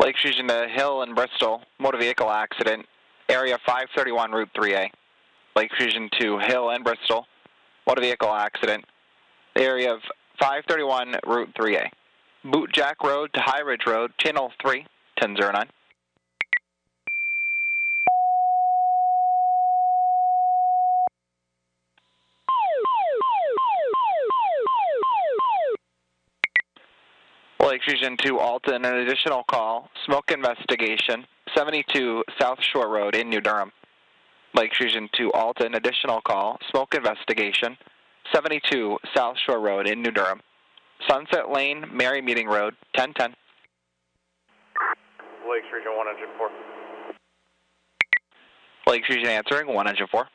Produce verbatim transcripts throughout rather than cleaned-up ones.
Lakes Region to Hill and Bristol, motor vehicle accident, area five thirty-one, Route three A. Lakes Region to Hill and Bristol, motor vehicle accident, area of five thirty-one, Route three A. Boot Jack Road to High Ridge Road, Channel three, ten oh nine. Lakes Region to Alton, an additional call, smoke investigation, seventy-two South Shore Road in New Durham. Lakes Region to Alton, additional call, smoke investigation, seventy-two South Shore Road in New Durham. Sunset Lane, Mary Meeting Road, ten ten. Lakes Region one engine four. Lakes Region answering, one engine four.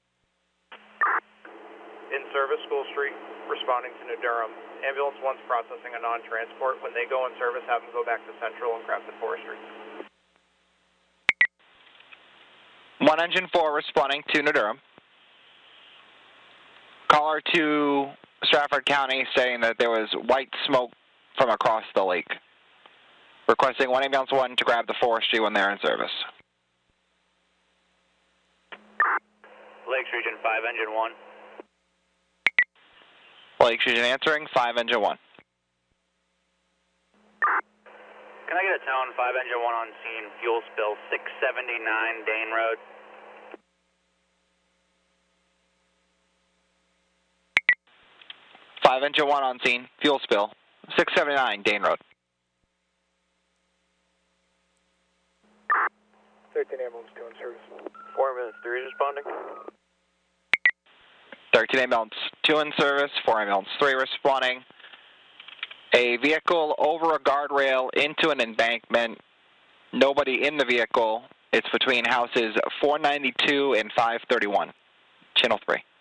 In service, School Street, responding to New Durham. Ambulance one's processing a non-transport. When they go in service, have them go back to Central and Crafton Forestry. One engine four responding to New Durham. Caller to Stratford County saying that there was white smoke from across the lake. Requesting one ambulance one to grab the forestry when they're in service. Lakes Region five engine one. Lakes Region answering, five engine one. Can I get a tone, five engine one on scene, fuel spill, six seventy-nine Dane Road. five engine one on scene, fuel spill, six seventy-nine Dane Road. thirteen ambulance two in service. four ambulance three responding. thirteen ambulance two in service, four ambulance three responding. A vehicle over a guardrail into an embankment. Nobody in the vehicle. It's between houses four ninety-two and five thirty-one. Channel three.